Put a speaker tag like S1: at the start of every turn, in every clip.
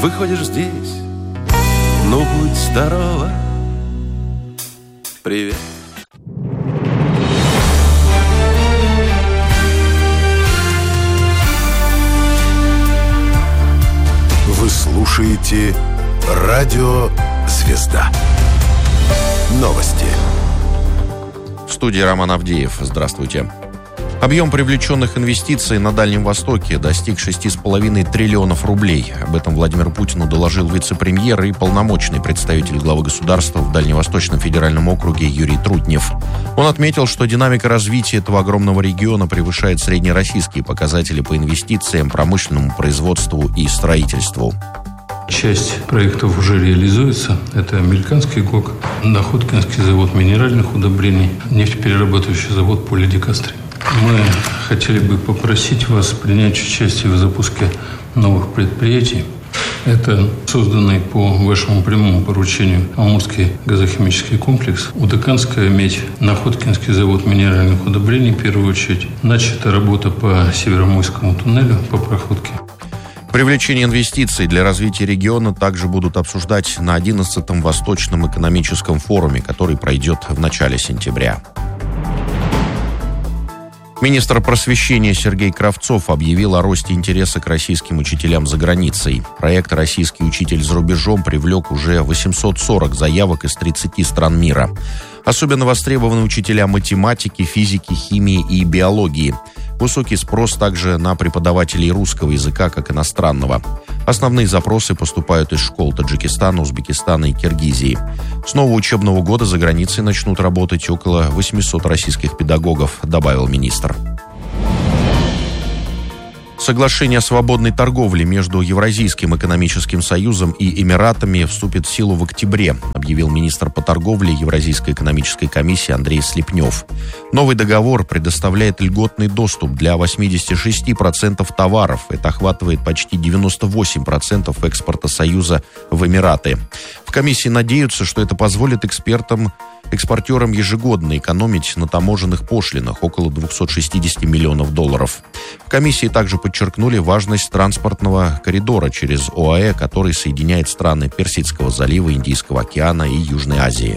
S1: выходишь здесь. Ну, будь здорова. Привет.
S2: Вы слушаете «Радио Звезда». Новости.
S3: В студии Роман Авдеев. Здравствуйте. Объем привлеченных инвестиций на Дальнем Востоке достиг 6,5 триллионов рублей. Об этом Владимиру Путину доложил вице-премьер и полномочный представитель главы государства в Дальневосточном федеральном округе Юрий Трутнев. Он отметил, что динамика развития этого огромного региона превышает среднероссийские показатели по инвестициям, промышленному производству и строительству.
S4: Часть проектов уже реализуется. Это Американский ГОК, Находкинский завод минеральных удобрений, нефтеперерабатывающий завод Полидекастри. Мы хотели бы попросить вас принять участие в запуске новых предприятий. Это созданный по вашему прямому поручению Амурский газохимический комплекс, Удаканская медь, Находкинский завод минеральных удобрений, в первую очередь. Начата работа по Северомойскому туннелю по проходке.
S3: Привлечение инвестиций для развития региона также будут обсуждать на 11-м Восточном экономическом форуме, который пройдет в начале сентября. Министр просвещения Сергей Кравцов объявил о росте интереса к российским учителям за границей. Проект «Российский учитель за рубежом» привлек уже 840 заявок из 30 стран мира. Особенно востребованы учителя математики, физики, химии и биологии. Высокий спрос также на преподавателей русского языка как иностранного. Основные запросы поступают из школ Таджикистана, Узбекистана и Киргизии. С нового учебного года за границей начнут работать около 800 российских педагогов, добавил министр. Соглашение о свободной торговле между Евразийским экономическим союзом и Эмиратами вступит в силу в октябре, объявил министр по торговле Евразийской экономической комиссии Андрей Слепнев. Новый договор предоставляет льготный доступ для 86% товаров. Это охватывает почти 98% экспорта Союза в Эмираты. В комиссии надеются, что это позволит экспортерам ежегодно экономить на таможенных пошлинах около $260 миллионов. В комиссии также подчеркнули важность транспортного коридора через ОАЭ, который соединяет страны Персидского залива, Индийского океана и Южной Азии.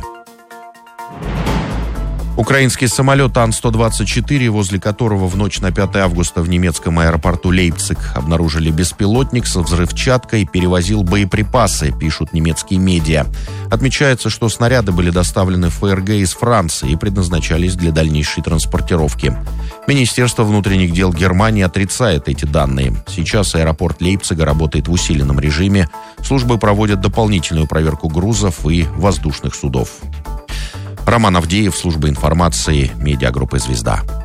S3: Украинский самолет Ан-124, возле которого в ночь на 5 августа в немецком аэропорту Лейпциг обнаружили беспилотник со взрывчаткой, перевозил боеприпасы, пишут немецкие медиа. Отмечается, что снаряды были доставлены в ФРГ из Франции и предназначались для дальнейшей транспортировки. Министерство внутренних дел Германии отрицает эти данные. Сейчас аэропорт Лейпцига работает в усиленном режиме. Службы проводят дополнительную проверку грузов и воздушных судов. Роман Авдеев, служба информации, медиагруппы «Звезда».